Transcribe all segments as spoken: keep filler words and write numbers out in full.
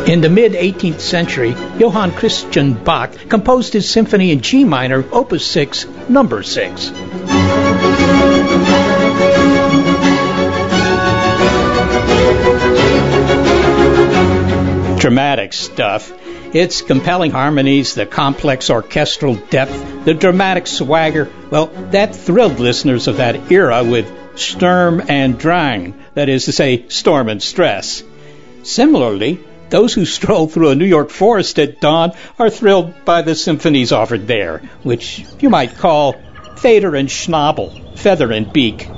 In the mid-eighteenth century, Johann Christian Bach composed his symphony in G minor, Opus six, number six. Dramatic stuff. Its compelling harmonies, the complex orchestral depth, the dramatic swagger, well, that thrilled listeners of that era with Sturm and Drang, that is to say, storm and stress. Similarly, those who stroll through a New York forest at dawn are thrilled by the symphonies offered there, which you might call Feder and Schnabel, feather and beak.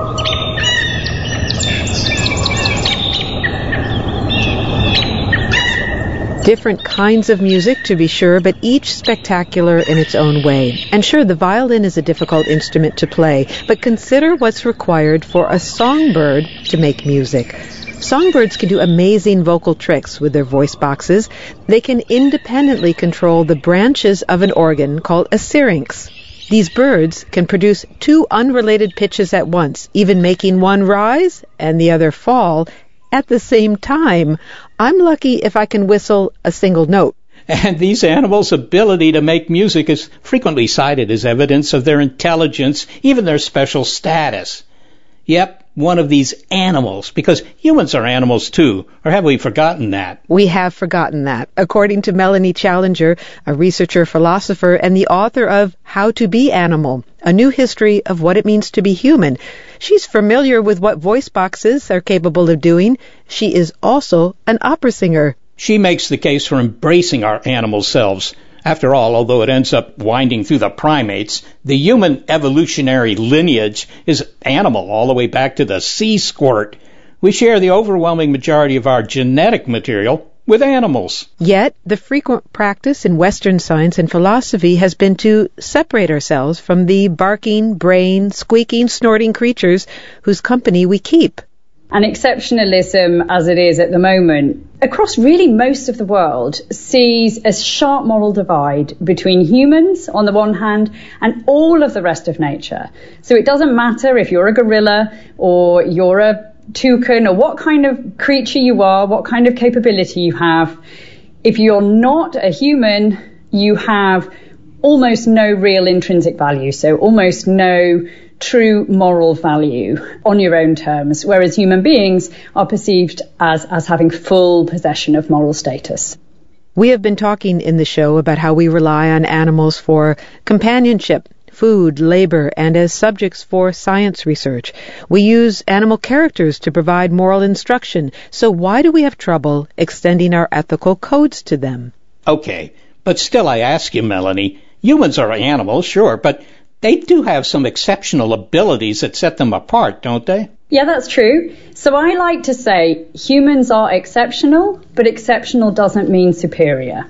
Different kinds of music, to be sure, but each spectacular in its own way. And sure, the violin is a difficult instrument to play, but consider what's required for a songbird to make music. Songbirds can do amazing vocal tricks with their voice boxes. They can independently control the branches of an organ called a syrinx. These birds can produce two unrelated pitches at once, even making one rise and the other fall at the same time. I'm lucky if I can whistle a single note. And these animals' ability to make music is frequently cited as evidence of their intelligence, even their special status. Yep, one of these animals, because humans are animals too, or have we forgotten that? We have forgotten that. According to Melanie Challenger, a researcher, philosopher, and the author of How to Be Animal, a new history of what it means to be human. She's familiar with what voice boxes are capable of doing. She is also an opera singer. She makes the case for embracing our animal selves. After all, although it ends up winding through the primates, the human evolutionary lineage is animal all the way back to the sea squirt. We share the overwhelming majority of our genetic material with animals. Yet, the frequent practice in Western science and philosophy has been to separate ourselves from the barking, braying, squeaking, snorting creatures whose company we keep. And exceptionalism, as it is at the moment, across really most of the world, sees a sharp moral divide between humans, on the one hand, and all of the rest of nature. So it doesn't matter if you're a gorilla or you're a toucan or what kind of creature you are, what kind of capability you have. If you're not a human, you have almost no real intrinsic value, so almost no true moral value on your own terms, whereas human beings are perceived as, as having full possession of moral status. We have been talking in the show about how we rely on animals for companionship, food, labor, and as subjects for science research. We use animal characters to provide moral instruction. So why do we have trouble extending our ethical codes to them? Okay, but still I ask you, Melanie, humans are animals, sure, but they do have some exceptional abilities that set them apart, don't they? Yeah, that's true. So I like to say humans are exceptional, but exceptional doesn't mean superior.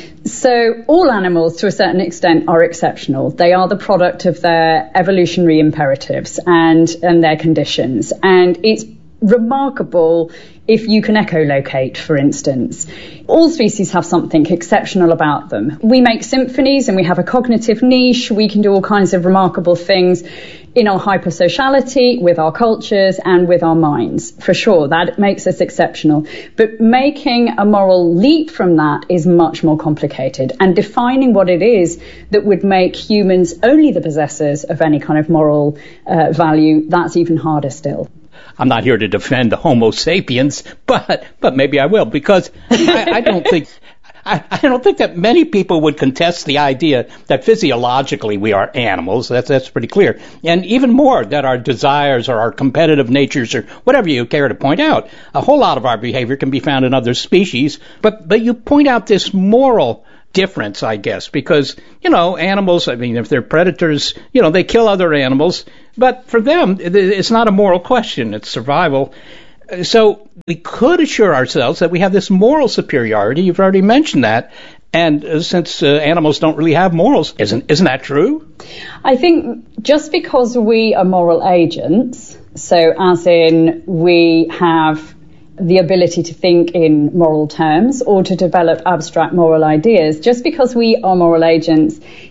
So all animals, to a certain extent, are exceptional. They are the product of their evolutionary imperatives and, and their conditions. And it's remarkable if you can echolocate, for instance. All species have something exceptional about them. We make symphonies and we have a cognitive niche. We can do all kinds of remarkable things in our hypersociality, with our cultures and with our minds. For sure, that makes us exceptional. But making a moral leap from that is much more complicated. And defining what it is that would make humans only the possessors of any kind of moral uh, value, that's even harder still. I'm not here to defend the Homo sapiens, but but maybe I will, because I, I don't think I, I don't think that many people would contest the idea that physiologically we are animals. That's that's pretty clear, and even more that our desires or our competitive natures or whatever you care to point out, a whole lot of our behavior can be found in other species. But but you point out this moral difference, I guess, because, you know, animals, I mean, if they're predators, you know, they kill other animals, but for them, it's not a moral question, it's survival. So we could assure ourselves that we have this moral superiority. You've already mentioned that. And uh, since uh, animals don't really have morals, isn't isn't that true? I think just because we are moral agents, so as in we have the ability to think in moral terms or to develop abstract moral ideas, just because we are moral agents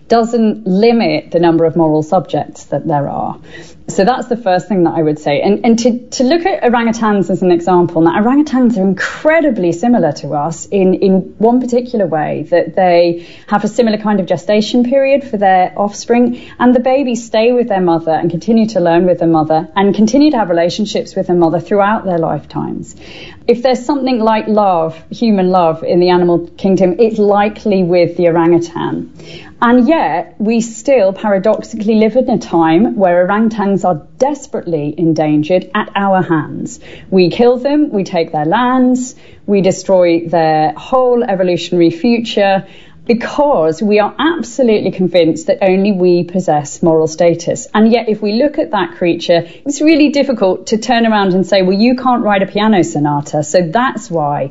doesn't limit the number of moral subjects that there are. So that's the first thing that I would say. And, and to, to look at orangutans as an example, now orangutans are incredibly similar to us in, in one particular way, that they have a similar kind of gestation period for their offspring, and the babies stay with their mother and continue to learn with their mother and continue to have relationships with their mother throughout their lifetimes. If there's something like love, human love in the animal kingdom, it's likely with the orangutan. And yet, we still paradoxically live in a time where orangutans are desperately endangered at our hands. We kill them, we take their lands, we destroy their whole evolutionary future, because we are absolutely convinced that only we possess moral status. And yet, if we look at that creature, it's really difficult to turn around and say, well, you can't write a piano sonata, so that's why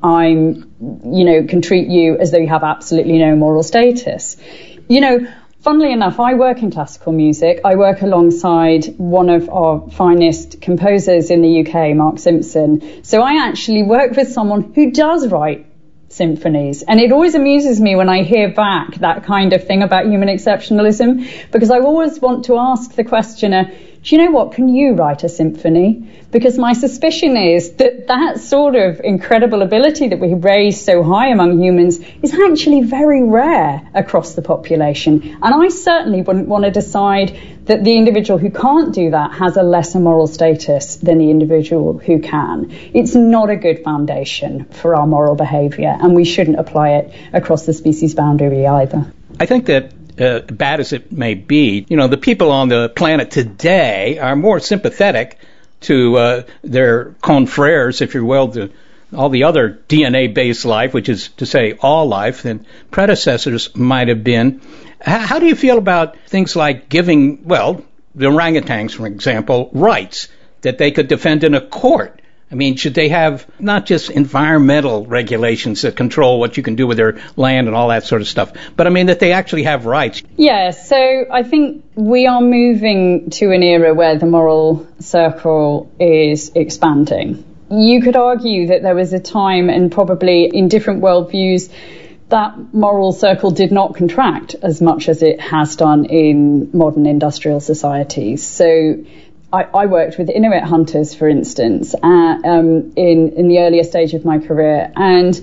I'm, you know, can treat you as though you have absolutely no moral status. You know, funnily enough, I work in classical music. I work alongside one of our finest composers in the U K, Mark Simpson. So I actually work with someone who does write symphonies. And it always amuses me when I hear back that kind of thing about human exceptionalism, because I always want to ask the questioner, do you know what, can you write a symphony? Because my suspicion is that that sort of incredible ability that we raise so high among humans is actually very rare across the population. And I certainly wouldn't want to decide that the individual who can't do that has a lesser moral status than the individual who can. It's not a good foundation for our moral behaviour, and we shouldn't apply it across the species boundary either. I think that Uh, bad as it may be, you know, the people on the planet today are more sympathetic to uh, their confreres, if you will, to all the other D N A-based life, which is to say all life, than predecessors might have been. H- how do you feel about things like giving, well, the orangutans, for example, rights that they could defend in a court? I mean, should they have not just environmental regulations that control what you can do with their land and all that sort of stuff, but I mean that they actually have rights? Yeah, so I think we are moving to an era where the moral circle is expanding. You could argue that there was a time, and probably in different worldviews, that moral circle did not contract as much as it has done in modern industrial societies. So I, I worked with Inuit hunters, for instance, uh, um, in, in the earlier stage of my career, and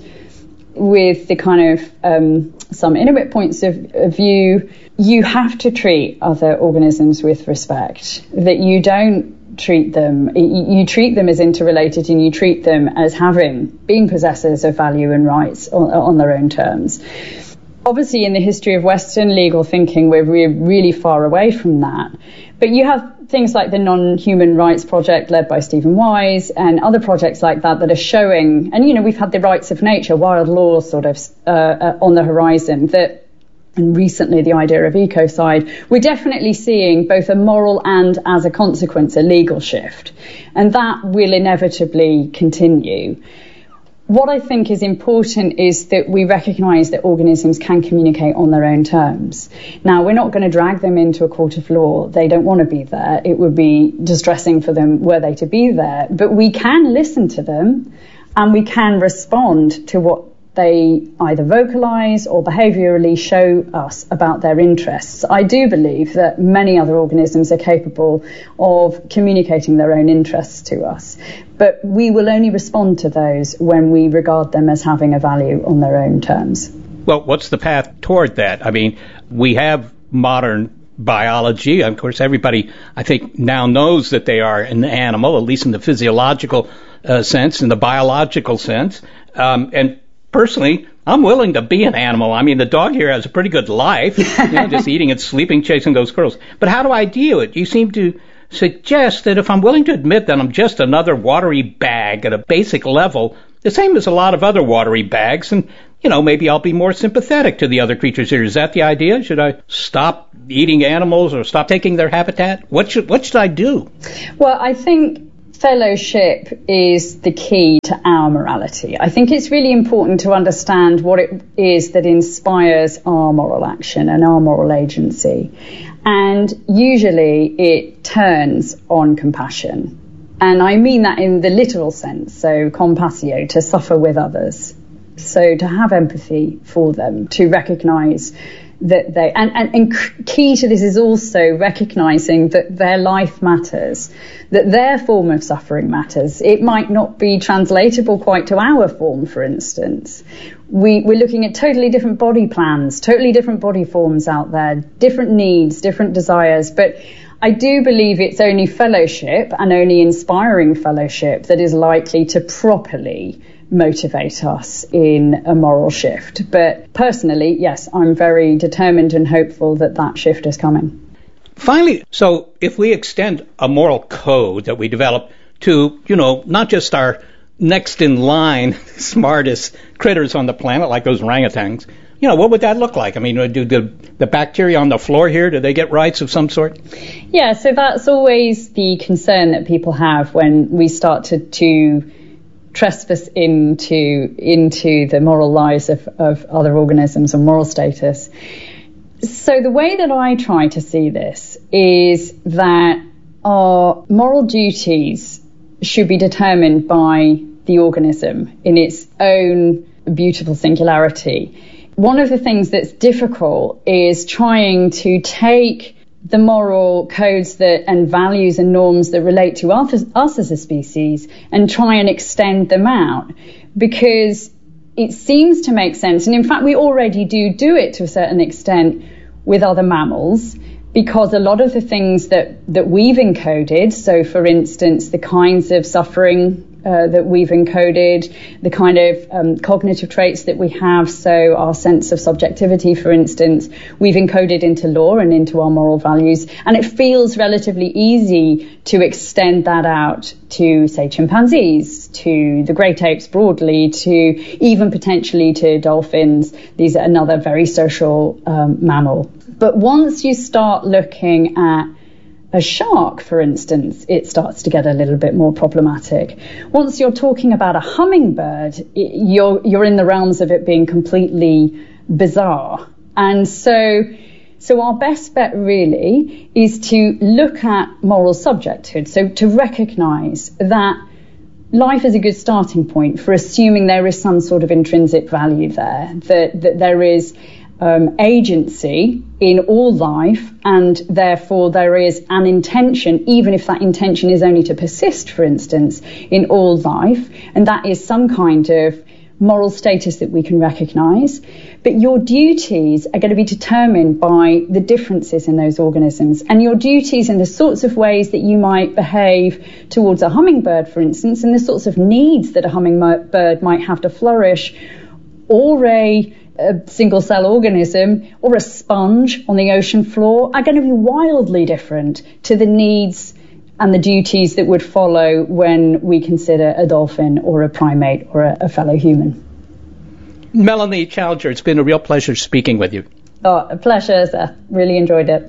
with the kind of um, some Inuit points of, of view, you have to treat other organisms with respect, that you don't treat them, you, you treat them as interrelated, and you treat them as having, being possessors of value and rights on, on their own terms. Obviously, in the history of Western legal thinking, we're, we're really far away from that. But you have things like the Non-Human Rights Project led by Stephen Wise and other projects like that that are showing, and, you know, we've had the rights of nature, wild law sort of uh, uh, on the horizon, that, and recently the idea of ecocide, we're definitely seeing both a moral and, as a consequence, a legal shift. And that will inevitably continue. What I think is important is that we recognise that organisms can communicate on their own terms. Now, we're not going to drag them into a court of law. They don't want to be there. It would be distressing for them were they to be there. But we can listen to them, and we can respond to what they either vocalise or behaviourally show us about their interests. I do believe that many other organisms are capable of communicating their own interests to us, but we will only respond to those when we regard them as having a value on their own terms. Well, what's the path toward that? I mean, we have modern biology. Of course, everybody, I think, now knows that they are an animal, at least in the physiological uh, sense, in the biological sense. Um, and personally, I'm willing to be an animal. I mean, the dog here has a pretty good life, you know, just eating and sleeping, chasing those squirrels. But how do I deal it? You seem to suggest that if I'm willing to admit that I'm just another watery bag at a basic level, the same as a lot of other watery bags, and, you know, maybe I'll be more sympathetic to the other creatures here. Is that the idea? Should I stop eating animals or stop taking their habitat? What should, what should I do? Well, I think fellowship is the key to our morality. I think it's really important to understand what it is that inspires our moral action and our moral agency. And usually it turns on compassion. And I mean that in the literal sense, so compassio, to suffer with others. So to have empathy for them, to recognise that they, and, and, and key to this is also recognizing that their life matters, that their form of suffering matters. It might not be translatable quite to our form, for instance. We, we're looking at totally different body plans, totally different body forms out there, different needs, different desires, but I do believe it's only fellowship and only inspiring fellowship that is likely to properly motivate us in a moral shift. But personally, yes, I'm very determined and hopeful that that shift is coming. Finally, so if we extend a moral code that we develop to, you know, not just our next in line smartest critters on the planet, like those orangutans, you know, what would that look like? I mean, do the, the bacteria on the floor here, do they get rights of some sort? Yeah, so that's always the concern that people have when we start to, to trespass into into the moral lives of, of other organisms and moral status. So the way that I try to see this is that our moral duties should be determined by the organism in its own beautiful singularity. One of the things that's difficult is trying to take the moral codes that and values and norms that relate to us, us as a species and try and extend them out, because it seems to make sense. And in fact, we already do do it to a certain extent with other mammals, because a lot of the things that, that we've encoded, so for instance, the kinds of suffering Uh, that we've encoded, the kind of um, cognitive traits that we have, so our sense of subjectivity, for instance, we've encoded into law and into our moral values, and it feels relatively easy to extend that out to, say, chimpanzees, to the great apes broadly, to even potentially to dolphins. These are another very social um, mammal. But once you start looking at a shark, for instance, it starts to get a little bit more problematic. Once you're talking about a hummingbird, you're you're in the realms of it being completely bizarre. And so so our best bet really is to look at moral subjecthood, so to recognize that life is a good starting point for assuming there is some sort of intrinsic value there, that, that there is Um, agency in all life, and therefore there is an intention, even if that intention is only to persist, for instance, in all life, and that is some kind of moral status that we can recognize. But your duties are going to be determined by the differences in those organisms, and your duties and the sorts of ways that you might behave towards a hummingbird, for instance, and the sorts of needs that a hummingbird might have to flourish, or a a single cell organism or a sponge on the ocean floor are going to be wildly different to the needs and the duties that would follow when we consider a dolphin or a primate or a, a fellow human. Melanie Challenger, it's been a real pleasure speaking with you. Oh, a pleasure, Seth. Really enjoyed it.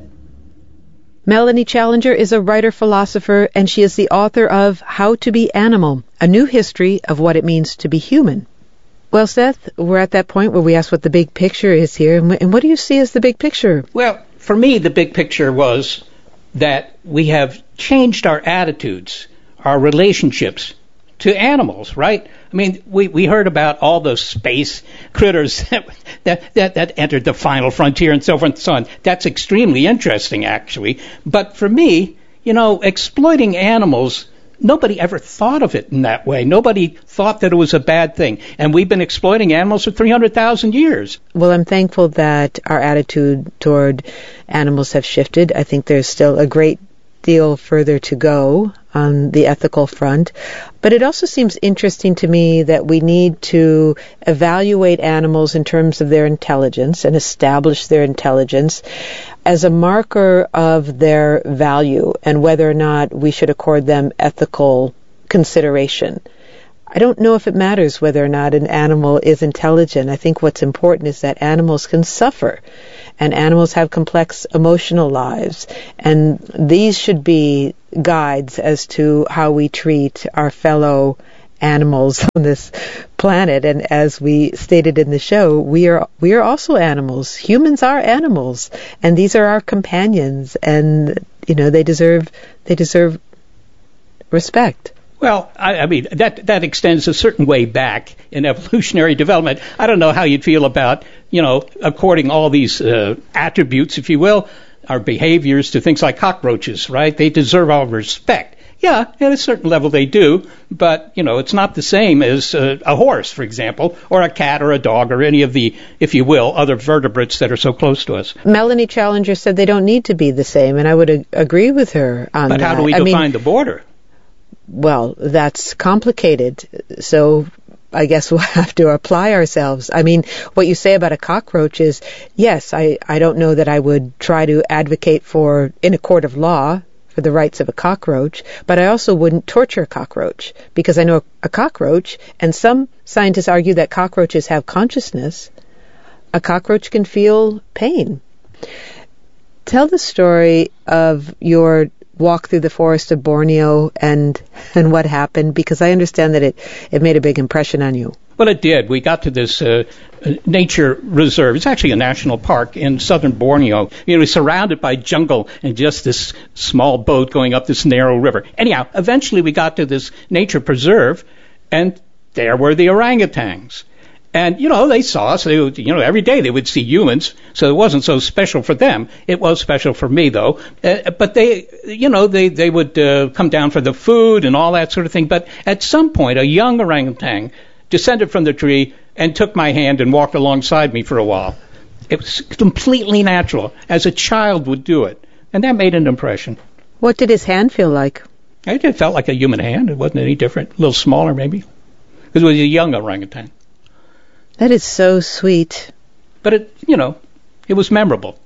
Melanie Challenger is a writer-philosopher, and she is the author of How to Be Animal, A New History of What It Means to Be Human. Well, Seth, we're at that point where we ask what the big picture is here, and what do you see as the big picture? Well, for me, the big picture was that we have changed our attitudes, our relationships to animals, right? I mean, we, we heard about all those space critters that, that, that entered the final frontier and so forth and so on. That's extremely interesting, actually. But for me, you know, exploiting animals, nobody ever thought of it in that way. Nobody thought that it was a bad thing. And we've been exploiting animals for three hundred thousand years. Well, I'm thankful that our attitude toward animals have shifted. I think there's still a great deal further to go on the ethical front. But it also seems interesting to me that we need to evaluate animals in terms of their intelligence and establish their intelligence as a marker of their value and whether or not we should accord them ethical consideration. I don't know if it matters whether or not an animal is intelligent. I think what's important is that animals can suffer, and animals have complex emotional lives, and these should be guides as to how we treat our fellow animals on this planet. And as we stated in the show, we are we are also animals. Humans are animals, and these are our companions, and you know they deserve they deserve respect. Well, I, I mean, that that extends a certain way back in evolutionary development. I don't know how you'd feel about, you know, according all these uh, attributes, if you will, our behaviors to things like cockroaches, right? They deserve our respect. Yeah, at a certain level they do, but, you know, it's not the same as uh, a horse, for example, or a cat or a dog or any of the, if you will, other vertebrates that are so close to us. Melanie Challenger said they don't need to be the same, and I would ag- agree with her on but that. But how do we I define mean, the border? Well, that's complicated, so I guess we'll have to apply ourselves. I mean, what you say about a cockroach is, yes, I, I don't know that I would try to advocate for, in a court of law, for the rights of a cockroach, but I also wouldn't torture a cockroach, because I know a cockroach, and some scientists argue that cockroaches have consciousness. A cockroach can feel pain. Tell the story of your walk through the forest of Borneo and and what happened, because I understand that it, it made a big impression on you. Well, it did. We got to this uh, nature reserve. It's actually a national park in southern Borneo. You know, we're surrounded by jungle and just this small boat going up this narrow river. Anyhow, eventually we got to this nature preserve, and there were the orangutans. And, you know, they saw us. They would, you know, every day they would see humans, so it wasn't so special for them. It was special for me, though. Uh, but they, you know, they, they would uh, come down for the food and all that sort of thing. But at some point, a young orangutan descended from the tree and took my hand and walked alongside me for a while. It was completely natural, as a child would do it. And that made an impression. What did his hand feel like? It felt like a human hand. It wasn't any different. A little smaller, maybe. Because it was a young orangutan. That is so sweet. But it, you know, it was memorable.